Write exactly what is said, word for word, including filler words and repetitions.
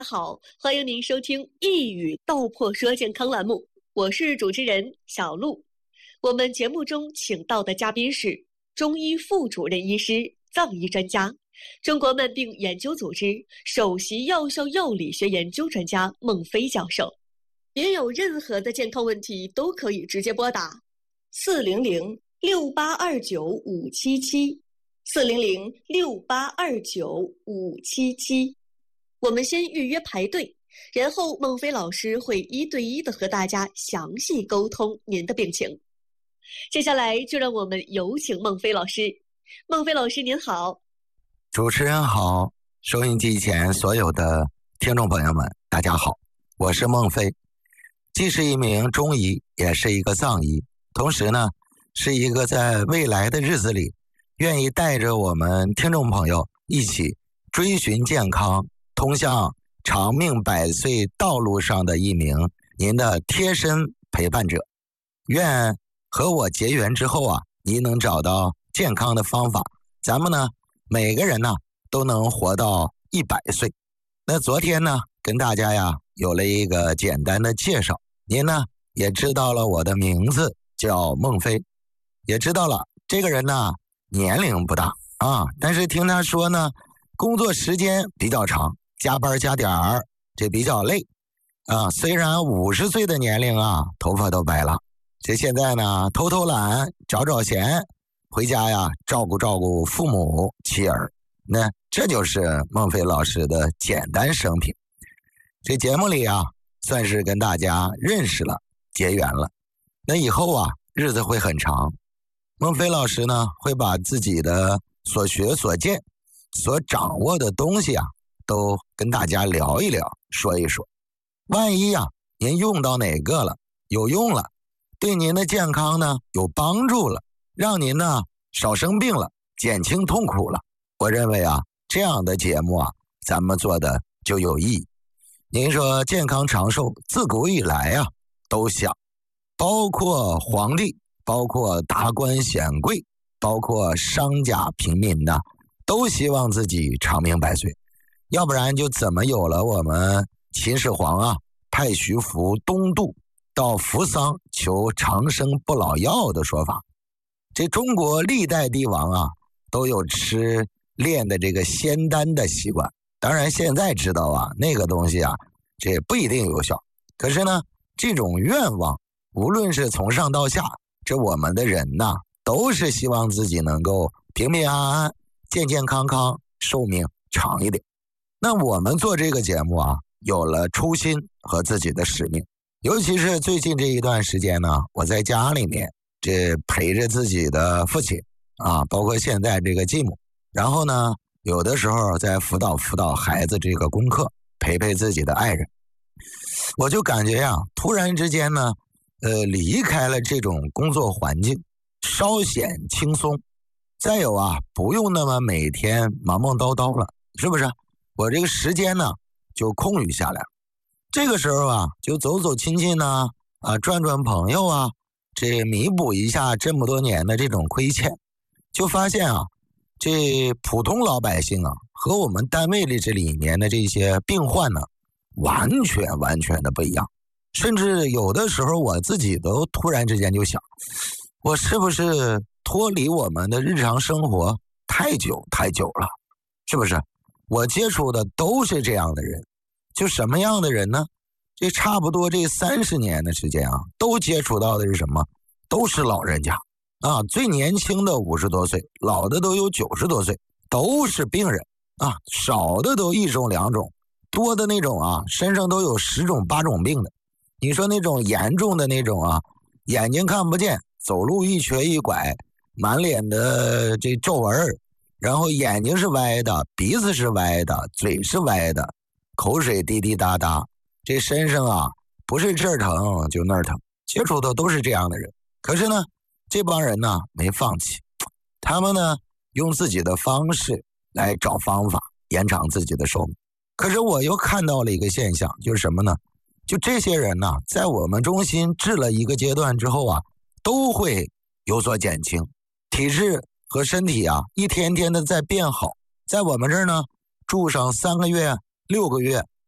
好，欢迎您收听一语道破说健康栏目，我是主持人小璐。我们节目中请到的嘉宾是中医副主任医师、藏医专家、中国慢病研究组织首席药效药理学研究专家孟非教授。您有任何的健康问题都可以直接拨打四零零六八二九五七七四零零六八二九五七七。我们先预约排队，然后孟非老师会一对一的和大家详细沟通您的病情。接下来就让我们有请孟非老师。孟非老师您好。 主持人好，收音机前所有的听众朋友们大家好，我是孟非，既是一名中医，也是一个藏医，同时呢是一个在未来的日子里愿意带着我们听众朋友一起追寻健康，通向长命百岁道路上的一名您的贴身陪伴者。愿和我结缘之后啊，您能找到健康的方法，咱们呢每个人呢都能活到一百岁。那昨天呢跟大家呀有了一个简单的介绍，您呢也知道了我的名字叫孟非，也知道了这个人呢年龄不大啊，但是听他说呢工作时间比较长，加班加点儿，这比较累啊。虽然五十岁的年龄啊，头发都白了，这现在呢偷偷懒，找找闲，回家呀照顾照顾父母妻儿。那这就是孟非老师的简单生平。这节目里啊，算是跟大家认识了，结缘了。那以后啊，日子会很长。孟非老师呢，会把自己的所学所见、所掌握的东西啊，都跟大家聊一聊，说一说。万一啊，您用到哪个了，有用了，对您的健康呢有帮助了，让您呢少生病了，减轻痛苦了，我认为啊，这样的节目啊，咱们做的就有意义。您说健康长寿，自古以来啊都想，包括皇帝，包括达官显贵，包括商家平民呐，都希望自己长命百岁。要不然就怎么有了我们秦始皇啊派徐福东渡到扶桑求长生不老药的说法。这中国历代帝王啊都有吃炼的这个仙丹的习惯，当然现在知道啊那个东西啊这不一定有效，可是呢这种愿望无论是从上到下，这我们的人呐都是希望自己能够平平安安、健健康康、寿命长一点。那我们做这个节目啊，有了初心和自己的使命。尤其是最近这一段时间呢，我在家里面这陪着自己的父亲啊，包括现在这个继母，然后呢有的时候在辅导辅导孩子这个功课，陪陪自己的爱人。我就感觉呀、啊，突然之间呢呃，离开了这种工作环境，稍显轻松。再有啊，不用那么每天忙忙叨叨了，是不是？我这个时间呢就空余下来了。这个时候啊，就走走亲戚呢，啊，转转朋友啊，这弥补一下这么多年的这种亏欠。就发现啊，这普通老百姓啊，和我们单位里这里面的这些病患呢，完全完全的不一样。甚至有的时候我自己都突然之间就想，我是不是脱离我们的日常生活太久太久了？是不是？我接触的都是这样的人。就什么样的人呢？这差不多这三十年的时间啊，都接触到的是什么？都是老人家啊，最年轻的五十多岁，老的都有九十多岁，都是病人啊，少的都一种两种，多的那种啊，身上都有十种八种病的。你说那种严重的那种啊，眼睛看不见，走路一瘸一拐，满脸的这皱纹，然后眼睛是歪的，鼻子是歪的，嘴是歪的，口水滴滴答答，这身上啊不是这儿疼就那儿疼，接触的都是这样的人。可是呢这帮人呢没放弃，他们呢用自己的方式来找方法延长自己的寿命。可是我又看到了一个现象，就是什么呢？就这些人呢，在我们中心治了一个阶段之后啊，都会有所减轻，体质和身体啊，一天天的在变好。在我们这儿呢，住上三个月、六个月，